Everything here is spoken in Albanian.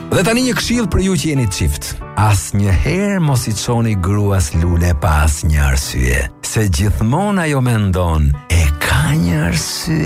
Dhe tani një këshill për ju që jeni çift. Asnjëherë mos I çoni gruas lule pa asnjë arsye, se gjithmonë ajo mendon e ka një arsye.